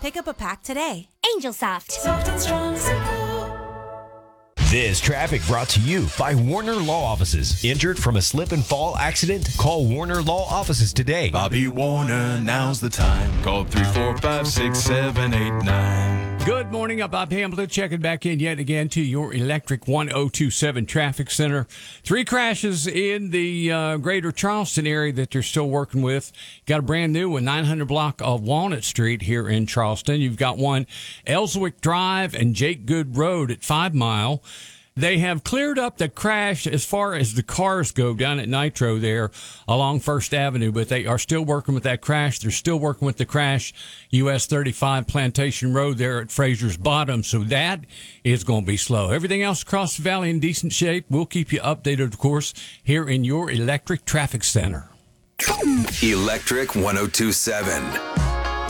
Pick up a pack today. Angel Soft. Soft and strong, simple. This traffic brought to you by Warner Law Offices. Injured from a slip and fall accident? Call Warner Law Offices today. Bobby Warner, now's the time. Call 345-6789. Good morning. I'm Bob Hamilton checking back in yet again to your Electric 1027 Traffic Center. 3 crashes in the greater Charleston area that they're still working with. Got a brand new one, 900 block of Walnut Street here in Charleston. You've got one, Ellswick Drive and Jake Good Road at 5 Mile. They have cleared up the crash as far as the cars go down at Nitro there along First Avenue, but they are still working with that crash. They're still working with the crash, US 35 Plantation Road there at Fraser's Bottom, so that is going to be slow. Everything else across the valley in decent shape. We'll keep you updated, of course, here in your Electric Traffic Center. Electric 1027.